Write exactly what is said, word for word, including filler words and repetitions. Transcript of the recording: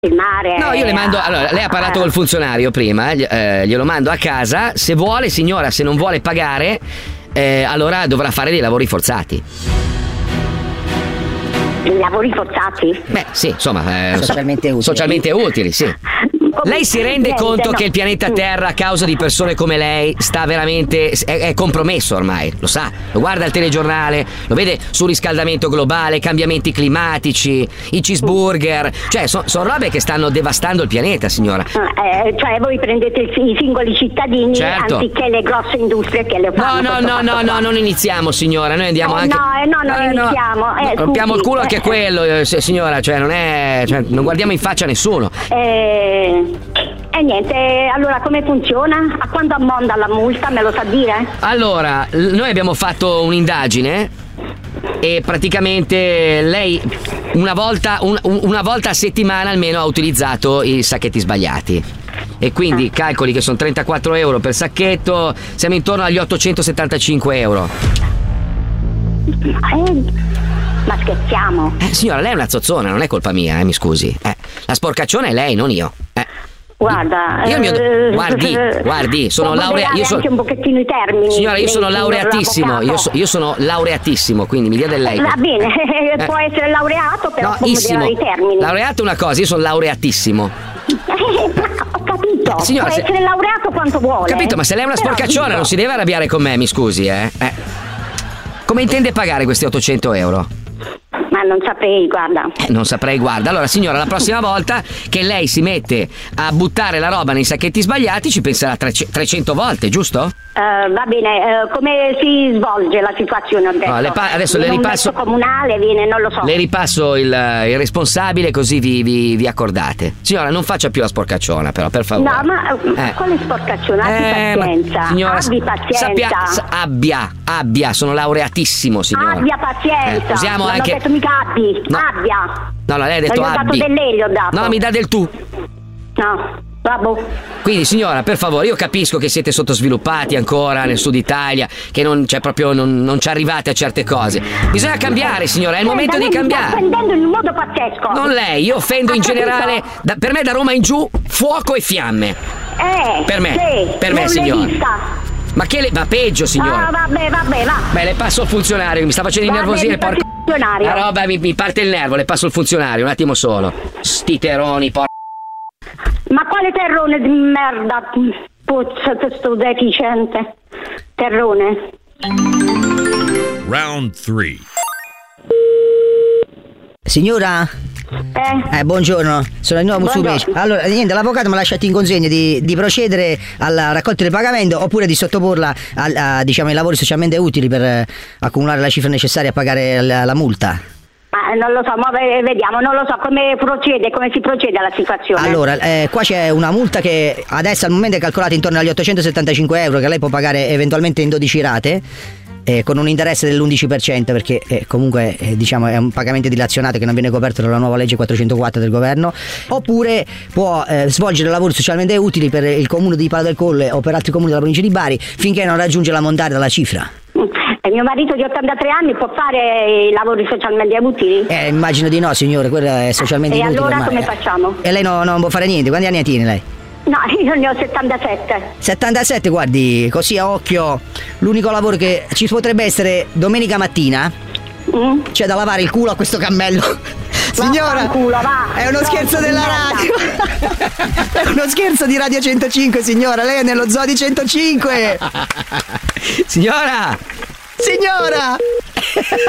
filmare. No, io le mando. Allora, lei ha parlato col funzionario prima, eh, glielo mando a casa. Se vuole, signora, se non vuole pagare, eh, allora dovrà fare dei lavori forzati. Dei lavori forzati? Beh, sì, insomma, eh, socialmente utili. Socialmente utili, sì. Lei si rende Niente, conto no. che il pianeta Terra, a causa di persone come lei, sta veramente. È, è compromesso ormai, lo sa, lo guarda al telegiornale, lo vede sul riscaldamento globale, cambiamenti climatici, i cheeseburger, cioè sono son robe che stanno devastando il pianeta, signora. Eh, cioè voi prendete i singoli cittadini, certo, anziché le grosse industrie che le fanno. No, no, no, no, no, non iniziamo, signora, noi andiamo eh, anche. No, eh, no, non eh, iniziamo. Eh, rompiamo il culo eh, anche a quello, eh, signora, cioè non è. Cioè, non guardiamo in faccia a nessuno. Eh. E niente, allora come funziona? A quanto ammonta la multa, me lo sa dire? Allora, noi abbiamo fatto un'indagine e praticamente lei una volta, un, una volta a settimana almeno ha utilizzato i sacchetti sbagliati. E quindi ah. calcoli che sono trentaquattro euro per sacchetto, siamo intorno agli ottocentosettantacinque euro. Eh, ma scherziamo? Eh, signora, lei è una zozzona, non è colpa mia, eh, mi scusi. Eh, la sporcacciona è lei, non io. Eh. Guarda, io mio, eh, guardi, guardi, sono laureato. Io sono anche un pochettino i termini. Signora, io sono laureatissimo. Io, so, io sono laureatissimo, quindi mi dia del lei. Va bene, eh. può essere laureato, però no, può moderare i termini. Laureato è una cosa, io sono laureatissimo. Ho capito. Signora, può se... essere laureato quanto vuole. Ho capito, ma se lei è una però sporcacciona dico... non si deve arrabbiare con me, mi scusi, eh. eh. Come intende pagare questi ottocento euro? Ma non saprei, guarda. Eh, non saprei, guarda. Allora, signora, la prossima volta che lei si mette a buttare la roba nei sacchetti sbagliati ci penserà trecento volte, giusto? Uh, va bene, uh, come si svolge la situazione? Ho detto? No, le pa- adesso viene le ripasso. Un comunale viene, non lo so. Le ripasso il, il responsabile, così vi, vi, vi accordate. Signora, non faccia più la sporcacciona, però, per favore. No, ma eh. quale sporcacciona? Abbi eh, pazienza. Signora, abbi pazienza. Sappia, abbia, abbia, sono laureatissimo, signora. Abbia pazienza. Eh, usiamo non anche. ho detto mica abbi, no. abbia. No, no, lei ha detto non abbi. Ho dato del lei, gli ho dato. No, mi dà del tu. No. Vabbè. Quindi signora, per favore, io capisco che siete sottosviluppati ancora nel sud Italia, che non c'è proprio non, non ci arrivate a certe cose. Bisogna cambiare, signora, è il momento di cambiare. Sta offendendo in un modo pazzesco. Non lei, io offendo in generale, da, per me da Roma in giù, fuoco e fiamme. Eh, per me, sì, per me, signora. Ma che le va peggio, signora? Ah, vabbè, vabbè, va. Beh, le passo il funzionario, mi sta facendo innervosire, porca. La roba mi, mi parte il nervo, le passo il funzionario, un attimo solo. Sti terroni, porca. Ma quale terrone di merda? Puzza, questo deficiente. Terrone. Round three. Signora? Eh? Eh, buongiorno, sono il nuovo Musumeci. Allora, niente, l'avvocato mi ha lasciato in consegna di, di procedere alla raccolta del pagamento oppure di sottoporla a, a, diciamo, ai lavori socialmente utili per eh, accumulare la cifra necessaria a pagare la, la multa. Ah, non lo so, ma vediamo, non lo so come procede, come si procede alla situazione. Allora, eh, qua c'è una multa che adesso al momento è calcolata intorno agli ottocentosettantacinque euro che lei può pagare eventualmente in dodici rate. Eh, con un interesse dell'undici per cento perché eh, comunque eh, diciamo è un pagamento dilazionato che non viene coperto dalla nuova legge quattrocentoquattro del governo, oppure può eh, svolgere lavori socialmente utili per il comune di Pala del Colle o per altri comuni della provincia di Bari finché non raggiunge l'ammontare della cifra. E mio marito di ottantatré anni può fare i lavori socialmente utili? Eh, immagino di no, signore, quello è socialmente e inutile. E allora ormai. come facciamo? E lei no, non può fare niente, quanti anni tiene lei? No, io ne ho settantasette. settantasette, guardi, così a occhio, l'unico lavoro che ci potrebbe essere domenica mattina mm? c'è da lavare il culo a questo cammello. Signora, culo, va. È uno no, scherzo della radio. È uno scherzo di Radio centocinque, signora, lei è nello zoo di centocinque. Signora! Signora!